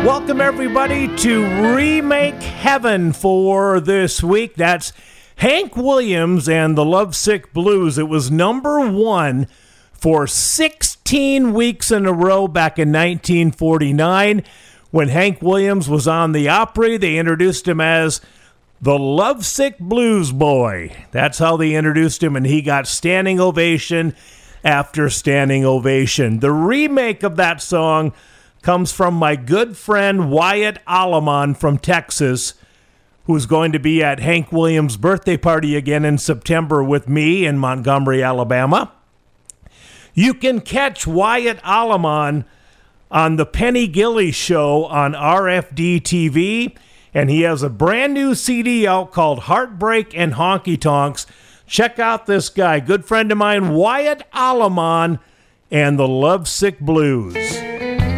Welcome, everybody, to Remake Heaven for this week. That's Hank Williams and the Lovesick Blues. It was number one for 16 weeks in a row back in 1949. When Hank Williams was on the Opry, they introduced him as the Lovesick Blues Boy. That's how they introduced him, and he got standing ovation after standing ovation. The remake of that song comes from my good friend Wyatt Alleman from Texas, who's going to be at Hank Williams' birthday party again in September with me in Montgomery, Alabama. You can catch Wyatt Alleman on the Penny Gilly Show on RFD TV, and he has a brand new CD out called Heartbreak and Honky Tonks. Check out this guy, good friend of mine, Wyatt Alleman and the Lovesick Blues.